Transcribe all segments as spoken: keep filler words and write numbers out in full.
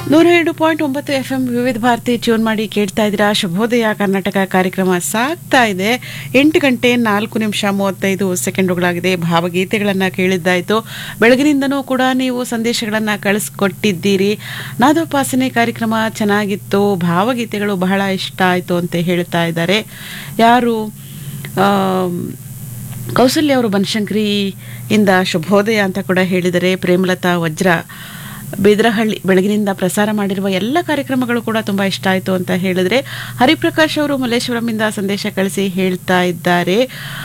ನೂರ ಎರಡು ಪಾಯಿಂಟ್ ಒಂಬತ್ತು ಎಫ್ ಎಂ ವಿವಿಧ ಭಾರತಿ ಟ್ಯೂನ್ ಮಾಡಿ ಕೇಳ್ತಾ ಇದ್ದೀರಾ. ಶುಭೋದಯ ಕರ್ನಾಟಕ ಕಾರ್ಯಕ್ರಮ ಸಾಗ್ತಾ ಇದೆ. ಎಂಟು ಗಂಟೆ ನಾಲ್ಕು ನಿಮಿಷ ಮೂವತ್ತೈದು ಸೆಕೆಂಡುಗಳಾಗಿದೆ. ಭಾವಗೀತೆಗಳನ್ನು ಕೇಳಿದ್ದಾಯಿತು. ಬೆಳಗಿನಿಂದನೂ ಕೂಡ ನೀವು ಸಂದೇಶಗಳನ್ನು ಕಳಿಸ್ಕೊಟ್ಟಿದ್ದೀರಿ. ನಾದೋಪಾಸನೆ ಕಾರ್ಯಕ್ರಮ ಚೆನ್ನಾಗಿತ್ತು, ಭಾವಗೀತೆಗಳು ಬಹಳ ಇಷ್ಟ ಆಯಿತು ಅಂತ ಹೇಳ್ತಾ ಇದ್ದಾರೆ. ಯಾರು ಕೌಸಲ್ಯ ಅವರು ಬನಶಂಕರಿ ಇಂದ ಶುಭೋದಯ ಅಂತ ಕೂಡ ಹೇಳಿದರೆ. ಪ್ರೇಮಲತಾ ವಜ್ರ ಬೇದ್ರಹಳ್ಳಿ ಬೆಳಗಿನಿಂದ ಪ್ರಸಾರ ಮಾಡಿರುವ ಎಲ್ಲ ಕಾರ್ಯಕ್ರಮಗಳು ಕೂಡ ತುಂಬ ಇಷ್ಟ ಆಯಿತು ಅಂತ ಹೇಳಿದರೆ. ಹರಿಪ್ರಕಾಶ್ ಅವರು ಮಲ್ಲೇಶ್ವರಂನಿಂದ ಸಂದೇಶ ಕಳಿಸಿ ಹೇಳ್ತಾ ಇದ್ದಾರೆ.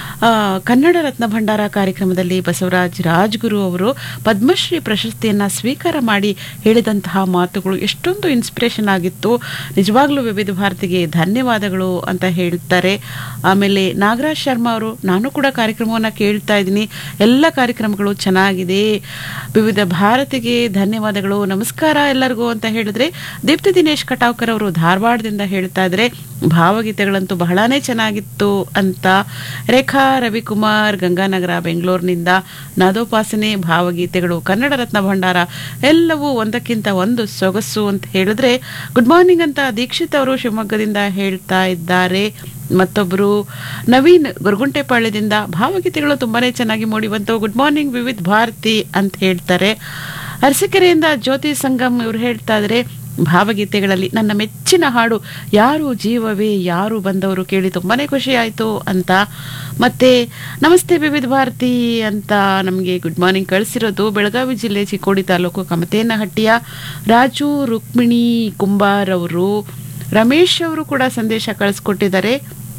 ಕನ್ನಡ ರತ್ನ ಭಂಡಾರ ಕಾರ್ಯಕ್ರಮದಲ್ಲಿ ಬಸವರಾಜ್ ರಾಜ್ಗುರು ಅವರು ಪದ್ಮಶ್ರೀ ಪ್ರಶಸ್ತಿಯನ್ನು ಸ್ವೀಕಾರ ಮಾಡಿ ಹೇಳಿದಂತಹ ಮಾತುಗಳು ಎಷ್ಟೊಂದು ಇನ್ಸ್ಪಿರೇಷನ್ ಆಗಿತ್ತು. ನಿಜವಾಗ್ಲೂ ವಿವಿಧ ಭಾರತಿಗೆ ಧನ್ಯವಾದಗಳು ಅಂತ ಹೇಳ್ತಾರೆ. ಆಮೇಲೆ ನಾಗರಾಜ್ ಶರ್ಮಾ ಅವರು, ನಾನು ಕೂಡ ಕಾರ್ಯಕ್ರಮವನ್ನು ಕೇಳ್ತಾ ಇದ್ದೀನಿ, ಎಲ್ಲ ಕಾರ್ಯಕ್ರಮಗಳು ಚೆನ್ನಾಗಿದೆ, ವಿವಿಧ ಭಾರತಿಗೆ ಧನ್ಯವಾದಗಳು, ನಮಸ್ಕಾರ ಎಲ್ಲರಿಗೂ ಅಂತ ಹೇಳಿದ್ರೆ. ದೀಪ್ತಿ ದಿನೇಶ್ ಕಟಾವ್ಕರ್ ಅವರು ಧಾರವಾಡದಿಂದ ಹೇಳ್ತಾ ಇದ್ರೆ ಭಾವಗೀತೆಗಳಂತೂ ಬಹಳಾನೇ ಚೆನ್ನಾಗಿತ್ತು ಅಂತ. ರೇಖಾ ರವಿಕುಮಾರ್ ಗಂಗಾನಗರ ಬೆಂಗಳೂರಿನಿಂದ ನಾದೋಪಾಸನೆ, ಭಾವಗೀತೆಗಳು, ಕನ್ನಡ ರತ್ನ ಭಂಡಾರ ಎಲ್ಲವೂ ಒಂದಕ್ಕಿಂತ ಒಂದು ಸೊಗಸು ಅಂತ ಹೇಳಿದ್ರೆ. ಗುಡ್ ಮಾರ್ನಿಂಗ್ ಅಂತ ದೀಕ್ಷಿತ್ ಅವರು ಶಿವಮೊಗ್ಗದಿಂದ ಹೇಳ್ತಾ ಇದ್ದಾರೆ. ಮತ್ತೊಬ್ಬರು ನವೀನ್ ಗೊರಗುಂಟೆಪಾಳ್ಯದಿಂದ ಭಾವಗೀತೆಗಳು ತುಂಬಾನೇ ಚೆನ್ನಾಗಿ ಮೂಡಿ ಬಂತು, ಗುಡ್ ಮಾರ್ನಿಂಗ್ ವಿವಿಧ ಭಾರತಿ ಅಂತ ಹೇಳ್ತಾರೆ. ಅರಸೀಕೆರೆಯಿಂದ ಜ್ಯೋತಿ ಸಂಗಮ್ ಇವರು ಹೇಳ್ತಾ ಇದ್ರೆ ಭಾವಗೀತೆಗಳಲ್ಲಿ ನನ್ನ ಮೆಚ್ಚಿನ ಹಾಡು ಯಾರು ಜೀವವೇ ಯಾರು ಬಂದವರು ಕೇಳಿ ತುಂಬಾನೇ ಖುಷಿ ಆಯಿತು ಅಂತ. ಮತ್ತೆ ನಮಸ್ತೆ ವಿವಿಧ ಭಾರತಿ ಅಂತ ನಮಗೆ ಗುಡ್ ಮಾರ್ನಿಂಗ್ ಕಳಿಸಿರೋದು ಬೆಳಗಾವಿ ಜಿಲ್ಲೆ ಚಿಕ್ಕೋಡಿ ತಾಲೂಕು ಕಮತೇನಹಟ್ಟಿಯ ರಾಜು ರುಕ್ಮಿಣಿ ಕುಂಬಾರ್ ಅವರು. ರಮೇಶ್ ಅವರು ಕೂಡ ಸಂದೇಶ ಕಳಿಸ್ಕೊಟ್ಟಿದ್ದಾರೆ.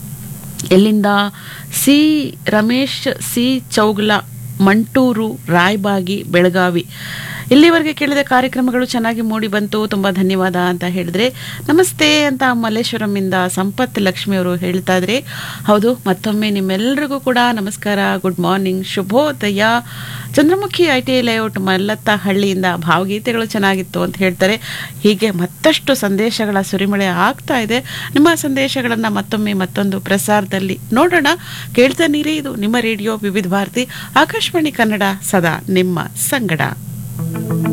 ಎಲ್ಲಿಂದ? C Ramesh C Chougala, Mantur, Rayabagi, Belagavi. ಇಲ್ಲಿವರೆಗೆ ಕೇಳಿದ ಕಾರ್ಯಕ್ರಮಗಳು ಚೆನ್ನಾಗಿ ಮೂಡಿ ಬಂತು, ತುಂಬ ಧನ್ಯವಾದ ಅಂತ ಹೇಳಿದ್ರೆ. ನಮಸ್ತೆ ಅಂತ ಮಲ್ಲೇಶ್ವರಂನಿಂದ ಸಂಪತ್ ಲಕ್ಷ್ಮಿ ಅವರು ಹೇಳ್ತಾ ಇದ್ರೆ. ಹೌದು, ಮತ್ತೊಮ್ಮೆ ನಿಮ್ಮೆಲ್ಲರಿಗೂ ಕೂಡ ನಮಸ್ಕಾರ, ಗುಡ್ ಮಾರ್ನಿಂಗ್, ಶುಭೋದಯ. ಚಂದ್ರಮುಖಿ ಐ ಟಿ ಐ ಲೇಔಟ್ ಮಲ್ಲತ್ತ ಹಳ್ಳಿಯಿಂದ ಭಾವಗೀತೆಗಳು ಚೆನ್ನಾಗಿತ್ತು ಅಂತ ಹೇಳ್ತಾರೆ. ಹೀಗೆ ಮತ್ತಷ್ಟು ಸಂದೇಶಗಳ ಸುರಿಮಳೆ ಆಗ್ತಾ ಇದೆ. ನಿಮ್ಮ ಸಂದೇಶಗಳನ್ನು ಮತ್ತೊಮ್ಮೆ ಮತ್ತೊಂದು ಪ್ರಸಾರದಲ್ಲಿ ನೋಡೋಣ. ಕೇಳ್ತಾ ನೀರಿ, ಇದು ನಿಮ್ಮ ರೇಡಿಯೋ ವಿವಿಧ ಭಾರತಿ, ಆಕಾಶವಾಣಿ ಕನ್ನಡ, ಸದಾ ನಿಮ್ಮ ಸಂಗಡ.